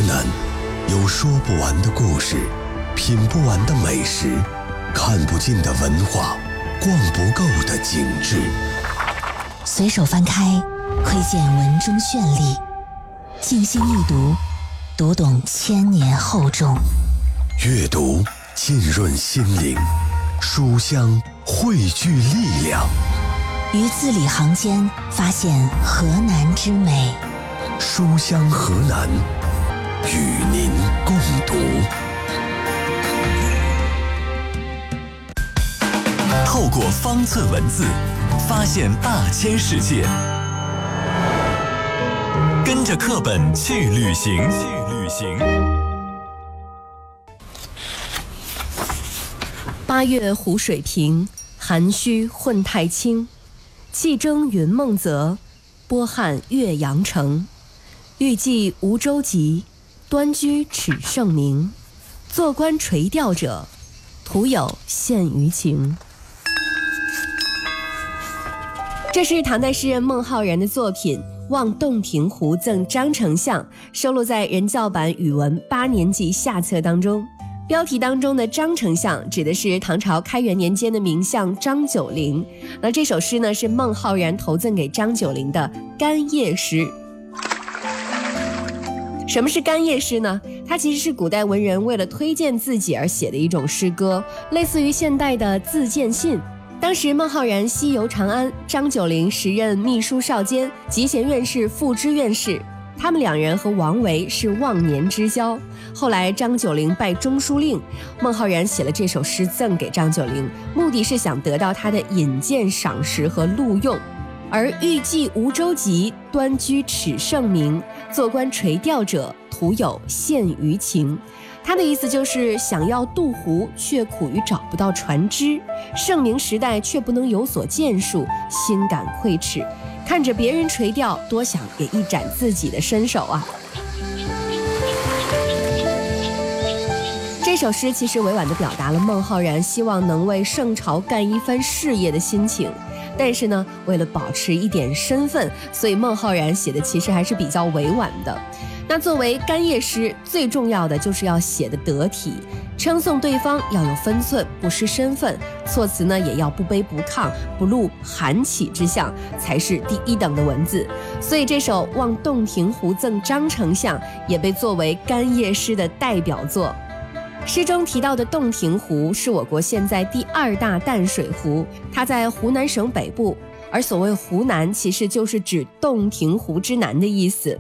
南，有说不完的故事，品不完的美食，看不尽的文化，逛不够的景致。 随手翻开，窥见文中绚丽；静心一读，读懂千年厚重。 阅读浸润心灵，书香汇聚力量。 于字里行间发现河南之美。 书香河南，与您共读。 透过方寸文字，发现大千世界。跟着课本去旅行。 8月湖水平，涵虚混太清。气蒸云梦泽，波撼岳阳城。欲济无舟楫，端居耻圣明。坐观垂钓者，徒有羡鱼情。这是唐代诗人孟浩然的作品《望洞庭湖赠张丞相》，收录在人教版语文8年级下册当中。标题当中的张丞相指的是唐朝开元年间的名相张九龄。那这首诗呢，是孟浩然投赠给张九龄的干谒诗。什么是干谒诗呢？它其实是古代文人为了推荐自己而写的一种诗歌，类似于现代的自荐信。当时孟浩然西游长安，张九龄时任秘书少监、集贤院士副知院士，他们两人和王维是忘年之交。后来张九龄拜中书令，孟浩然写了这首诗赠给张九龄，目的是想得到他的引荐赏识和录用。而欲济无舟楫，端居耻圣明。坐观垂钓者，徒有羡鱼情。他的意思就是想要渡湖，却苦于找不到船只；盛明时代却不能有所建树，心感愧耻。看着别人垂钓，多想也一展自己的身手啊！这首诗其实委婉地表达了孟浩然希望能为圣朝干一番事业的心情。但是呢，为了保持一点身份，所以孟浩然写的其实还是比较委婉的。那作为干谒诗，最重要的就是要写得得体，称颂对方要有分寸，不失身份，措辞呢也要不卑不亢，不露寒起之象，才是第一等的文字。所以这首《望洞庭湖赠张丞相》也被作为干谒诗的代表作。诗中提到的洞庭湖是我国现在第2大淡水湖，它在湖南省北部，而所谓湖南其实就是指洞庭湖之南的意思。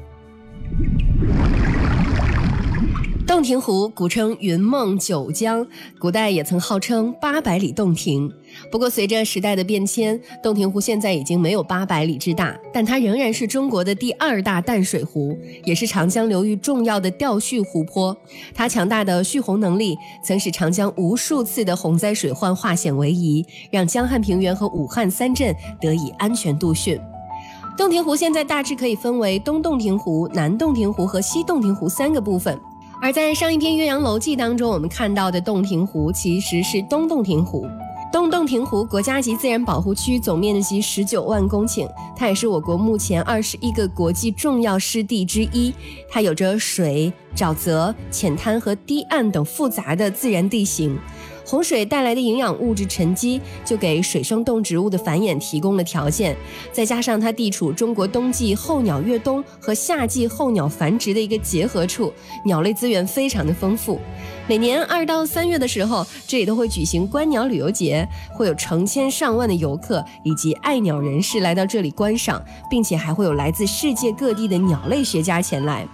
洞庭湖古称云梦九江，古代也曾号称800里洞庭。不过随着时代的变迁，洞庭湖现在已经没有800里之大，但它仍然是中国的第2大淡水湖，也是长江流域重要的调蓄湖泊。它强大的蓄洪能力曾使长江无数次的洪灾水患化险为夷，让江汉平原和武汉3镇得以安全度汛。洞庭湖现在大致可以分为东洞庭湖、南洞庭湖和西洞庭湖3个部分。而在上一篇《岳阳楼记》当中，我们看到的洞庭湖其实是东洞庭湖。东洞庭湖国家级自然保护区总面积19万公顷，它也是我国目前21个国际重要湿地之一。它有着水、沼泽、浅滩和低岸等复杂的自然地形。洪水带来的营养物质沉积，就给水生动植物的繁衍提供了条件。再加上它地处中国冬季候鸟越冬和夏季候鸟繁殖的一个结合处，鸟类资源非常的丰富。每年2到3月的时候，这里都会举行观鸟旅游节，会有成千上万的游客以及爱鸟人士来到这里观赏，并且还会有来自世界各地的鸟类学家前来。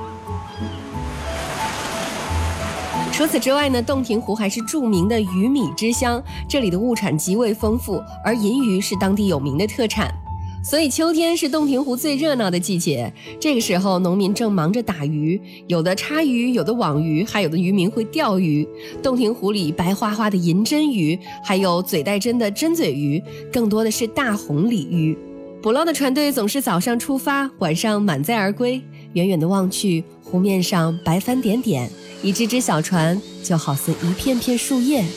除此之外呢，洞庭湖还是著名的鱼米之乡，这里的物产极为丰富，而银鱼是当地有名的特产。所以秋天是洞庭湖最热闹的季节，这个时候农民正忙着打鱼，有的叉鱼，有的网鱼，还有的渔民会钓鱼。洞庭湖里白花花的银针鱼，还有嘴带针的针嘴鱼，更多的是大红鲤鱼。捕捞的船队总是早上出发，晚上满载而归。远远的望去，湖面上白帆点点，一只只小船就好似一片片树叶